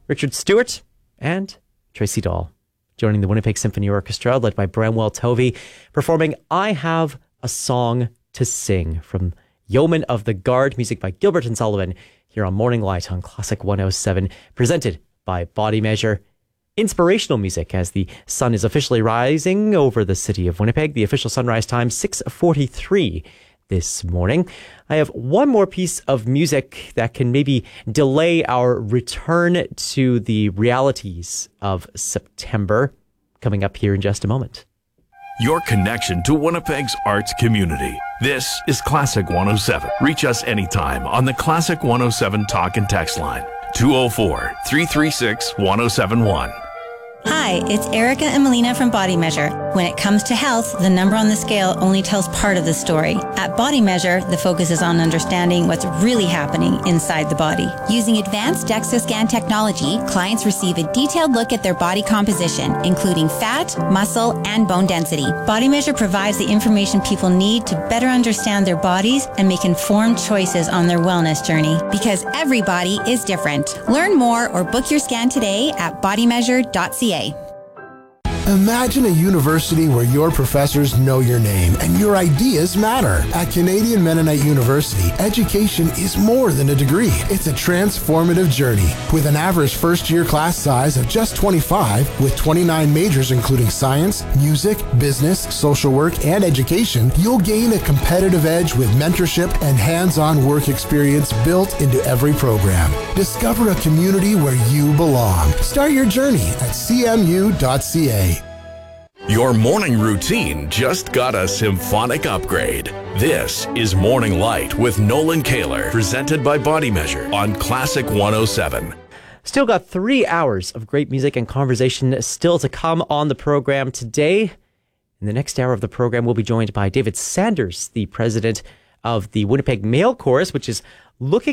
Richard Stewart and Tracy Dahl, joining the Winnipeg Symphony Orchestra, led by Bramwell Tovey, performing I Have a Song to Sing from Yeoman of the Guard, music by Gilbert and Sullivan, here on Morning Light on Classic 107, presented by Body Measure. Inspirational music as the sun is officially rising over the city of Winnipeg. The official sunrise time, 6:43 this morning. I have one more piece of music that can maybe delay our return to the realities of September, coming up here in just a moment. Your connection to Winnipeg's arts community. This is Classic 107. Reach us anytime on the Classic 107 talk and text line, 204-336-1071. Hi, it's Erica and Melina from Body Measure. When it comes to health, the number on the scale only tells part of the story. At Body Measure, the focus is on understanding what's really happening inside the body. Using advanced DEXA scan technology, clients receive a detailed look at their body composition, including fat, muscle, and bone density. Body Measure provides the information people need to better understand their bodies and make informed choices on their wellness journey. Because every body is different. Learn more or book your scan today at bodymeasure.ca. Imagine a university where your professors know your name and your ideas matter. At Canadian Mennonite University, education is more than a degree. It's a transformative journey. With an average first-year class size of just 25, with 29 majors including science, music, business, social work, and education, you'll gain a competitive edge with mentorship and hands-on work experience built into every program. Discover a community where you belong. Start your journey at cmu.ca. Your morning routine just got a symphonic upgrade. This is Morning Light with Nolan Kaler, presented by Body Measure on Classic 107. Still got 3 hours of great music and conversation still to come on the program today. In the next hour of the program, we'll be joined by David Sanders, the president of the Winnipeg Male Chorus, which is looking